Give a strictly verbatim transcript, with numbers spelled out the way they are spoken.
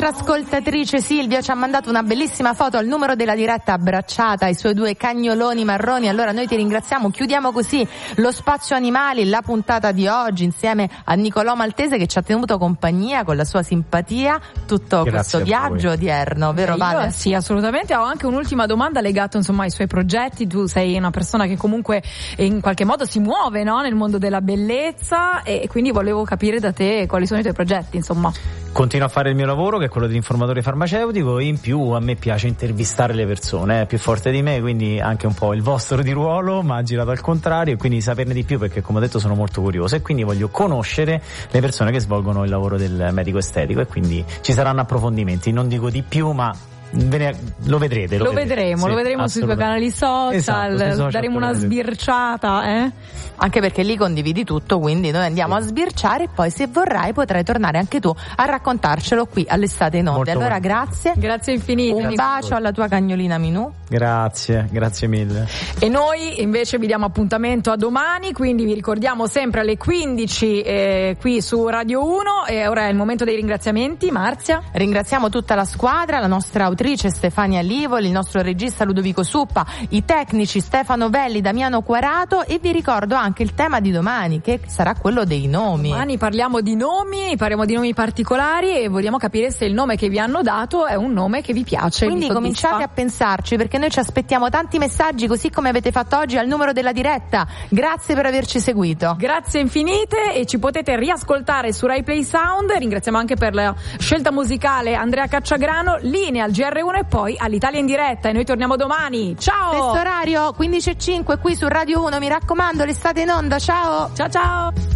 nostra ascoltatrice Silvia ci ha mandato una bellissima foto al numero della diretta, abbracciata ai suoi due cagnoloni marroni. Allora noi ti ringraziamo, chiudiamo così lo spazio animali, la puntata di oggi, insieme a Nicolò Maltese che ci ha tenuto compagnia con la sua simpatia tutto Grazie questo viaggio odierno, vero Io, Vale? sì, assolutamente. Ho anche un'ultima domanda legata insomma ai suoi progetti. Tu sei una persona che comunque in qualche modo si muove, no? Nel mondo della bellezza, e quindi volevo capire da te quali sono i tuoi progetti, insomma. Continuo a fare il mio lavoro, che è quello di informatore farmaceutico, e in più a me piace intervistare le persone, è più forte di me, quindi anche un po' il vostro di ruolo, ma girato al contrario, e quindi saperne di più, perché come ho detto sono molto curioso e quindi voglio conoscere le persone che svolgono il lavoro del medico estetico, e quindi ci saranno approfondimenti, non dico di più, ma ve ne, lo vedrete. Lo, Lo vedrete. vedremo, Sì, lo vedremo sui tuoi canali social, esatto, sui social daremo una canali. sbirciata, eh? Anche perché lì condividi tutto, quindi noi andiamo Sì. a sbirciare e poi se vorrai potrai tornare anche tu a raccontarcelo qui all'estate in onde. Molto Allora volentieri. grazie. Grazie infinite. Un bacio alla tua cagnolina Minù. Grazie, grazie mille. E noi invece vi diamo appuntamento a domani, quindi vi ricordiamo sempre alle quindici eh, qui su Radio uno, e ora è il momento dei ringraziamenti. Marzia. Ringraziamo tutta la squadra, la nostra autrice Stefania Livoli, il nostro regista Ludovico Suppa, i tecnici Stefano Velli, Damiano Quarato, e vi ricordo anche il tema di domani, che sarà quello dei nomi. Domani parliamo di nomi, parliamo di nomi particolari e vogliamo capire se il nome che vi hanno dato è un nome che vi piace. Quindi vi soddisfa. cominciate a pensarci, perché noi ci aspettiamo tanti messaggi, così come avete fatto oggi al numero della diretta. Grazie per averci seguito. Grazie infinite, e ci potete riascoltare su Rai Play Sound. Ringraziamo anche per la scelta musicale Andrea Cacciagrano. Linea al G R uno e poi all'Italia in diretta, e noi torniamo domani. Ciao! Stesso orario, quindici e cinque qui su Radio uno, mi raccomando, l'estate in onda, ciao! Ciao ciao!